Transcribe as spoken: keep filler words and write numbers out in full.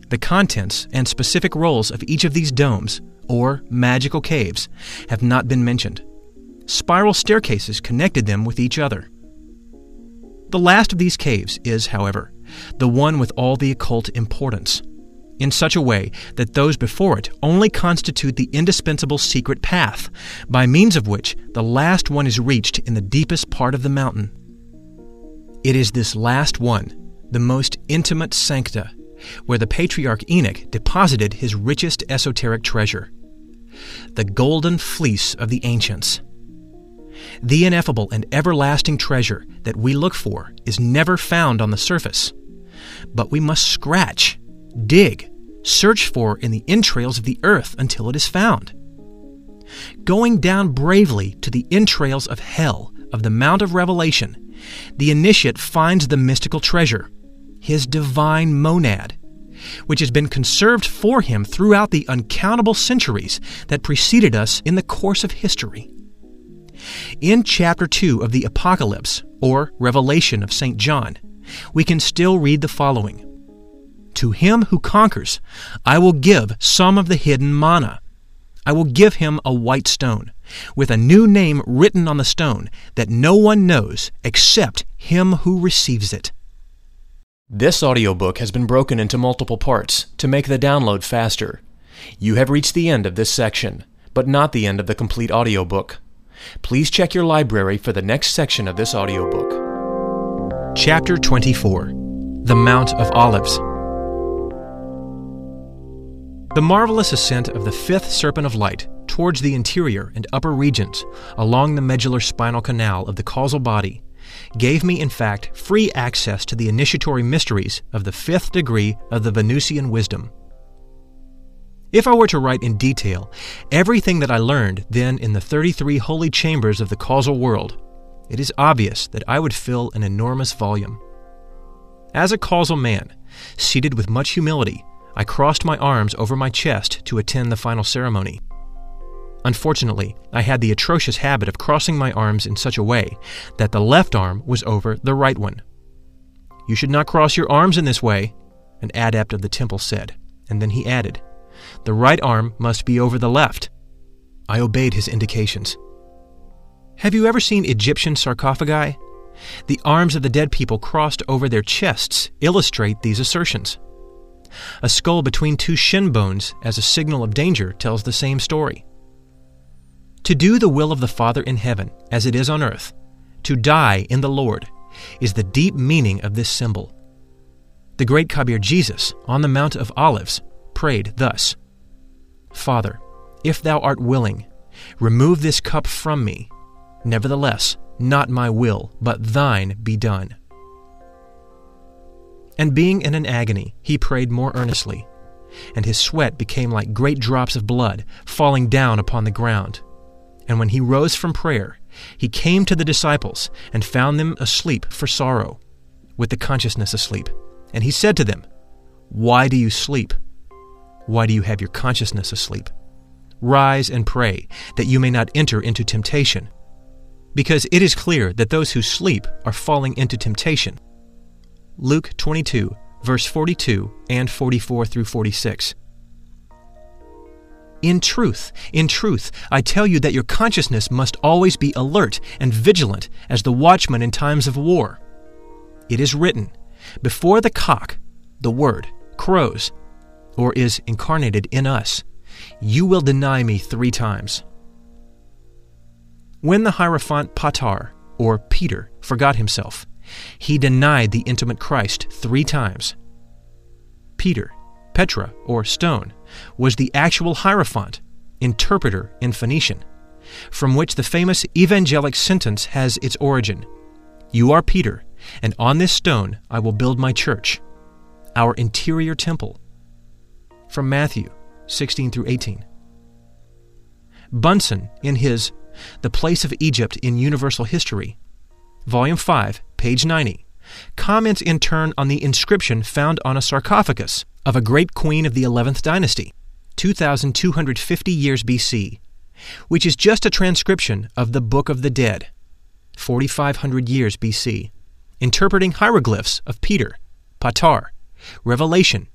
The contents and specific roles of each of these domes, or magical caves, have not been mentioned. Spiral staircases connected them with each other. The last of these caves is, however, the one with all the occult importance, in such a way that those before it only constitute the indispensable secret path, by means of which the last one is reached in the deepest part of the mountain. It is this last one, the most intimate sancta, where the patriarch Enoch deposited his richest esoteric treasure, the golden fleece of the ancients. The ineffable and everlasting treasure that we look for is never found on the surface, but we must scratch, dig, search for in the entrails of the earth until it is found. Going down bravely to the entrails of hell of the Mount of Revelation, the initiate finds the mystical treasure, his divine monad, which has been conserved for him throughout the uncountable centuries that preceded us in the course of history. In chapter two of the Apocalypse, or Revelation of Saint John, we can still read the following. To him who conquers, I will give some of the hidden manna. I will give him a white stone, with a new name written on the stone that no one knows except him who receives it. This audiobook has been broken into multiple parts to make the download faster. You have reached the end of this section, but not the end of the complete audiobook. Please check your library for the next section of this audiobook. Chapter twenty-four, The Mount of Olives. The marvelous ascent of the fifth serpent of light towards the interior and upper regions along the medullar spinal canal of the causal body gave me, in fact, free access to the initiatory mysteries of the fifth degree of the Venusian wisdom. If I were to write in detail everything that I learned then in the thirty-three holy chambers of the causal world, it is obvious that I would fill an enormous volume. As a causal man, seated with much humility, I crossed my arms over my chest to attend the final ceremony. Unfortunately, I had the atrocious habit of crossing my arms in such a way that the left arm was over the right one. "You should not cross your arms in this way," an adept of the temple said, and then he added, "The right arm must be over the left." I obeyed his indications. Have you ever seen Egyptian sarcophagi? The arms of the dead people crossed over their chests illustrate these assertions. A skull between two shin bones as a signal of danger tells the same story. To do the will of the Father in heaven as it is on earth, to die in the Lord, is the deep meaning of this symbol. The great Kabir Jesus, on the Mount of Olives, prayed thus, "Father, if thou art willing, remove this cup from me. Nevertheless, not my will, but thine be done." And being in an agony, he prayed more earnestly, and his sweat became like great drops of blood falling down upon the ground. And when he rose from prayer, he came to the disciples and found them asleep for sorrow, with the consciousness asleep. And he said to them, "Why do you sleep? Why do you have your consciousness asleep? Rise and pray, that you may not enter into temptation. Because it is clear that those who sleep are falling into temptation." Luke twenty-two, verse forty-two and forty-four through forty-six. In truth, in truth, I tell you that your consciousness must always be alert and vigilant as the watchman in times of war. It is written, before the cock, the Word, crows, or is incarnated in us, you will deny me three times. When the Hierophant Patar, or Peter, forgot himself, he denied the intimate Christ three times. Peter, Petra, or stone, was the actual Hierophant, interpreter in Phoenician, from which the famous evangelic sentence has its origin. You are Peter, and on this stone I will build my church, our interior temple. From Matthew sixteen through eighteen. Bunsen, in his The Place of Egypt in Universal History, Volume five, page ninety, comments in turn on the inscription found on a sarcophagus of a great queen of the eleventh dynasty, two thousand two hundred fifty years B C, which is just a transcription of the Book of the Dead, forty-five hundred years B C, interpreting hieroglyphs of Peter, Patar, Revelation,